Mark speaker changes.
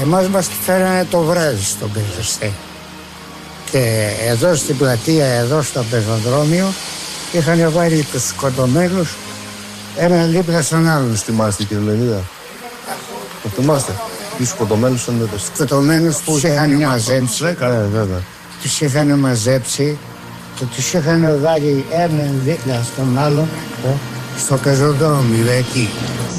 Speaker 1: Εμάς μας φέρανε το βράδυ στον πεζοστή. Και εδώ στην πλατεία, εδώ στο πεζοδρόμιο, είχαν βάλει τους σκοτωμένους έναν δίπλα στον άλλον.
Speaker 2: Θυμάστε, κύριε Λεωνίδα? Το θυμάστε? Οι σκοτωμένους ήταν εδώ.
Speaker 1: Σκοτωμένους τους είχαν μαζέψει.
Speaker 2: Βέβαια.
Speaker 1: Τους είχαν μαζέψει και τους είχαν βάλει έναν δίπλα στον άλλον στο πεζοδρόμιο εκεί.